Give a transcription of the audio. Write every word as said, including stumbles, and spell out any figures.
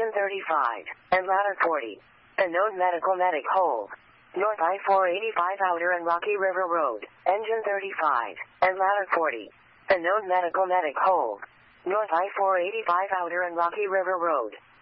Engine thirty-five, and ladder forty. The known medical medic hold. North I four eighty-five Outer and Rocky River Road, Engine thirty-five, and ladder forty. The known medical medic hold. North I four eighty-five Outer and Rocky River Road.